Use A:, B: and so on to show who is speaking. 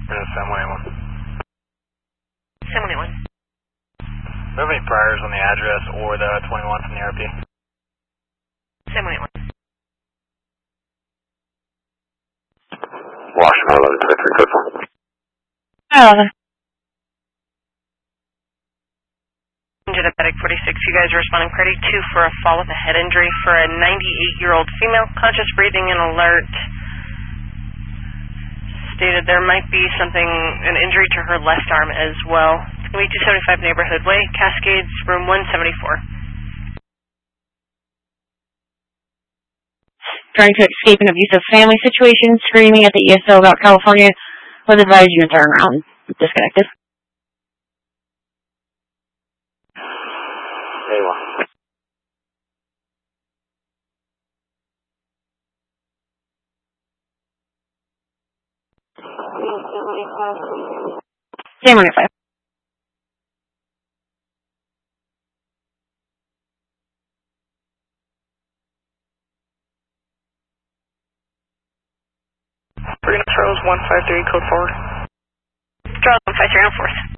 A: Sam 181.
B: Sam 181.
A: Do you have any priors on the address or the 21 from the RP?
B: Sam 181.
C: Washington 1123, code 4.
B: Diabetic 46, you guys are responding party 2 for a fall with a head injury for a 98-year-old female, conscious breathing and alert. Stated there might be an injury to her left arm as well. It's going to be 275 Neighborhood Way, Cascades, room 174.
D: Trying to escape an abusive family situation, screaming at the ESO about California, was advised you to turn around. Disconnected.
C: A1.
D: Sam 185.
B: We're going to Charles 153, code 4. Charles 153 on 4th.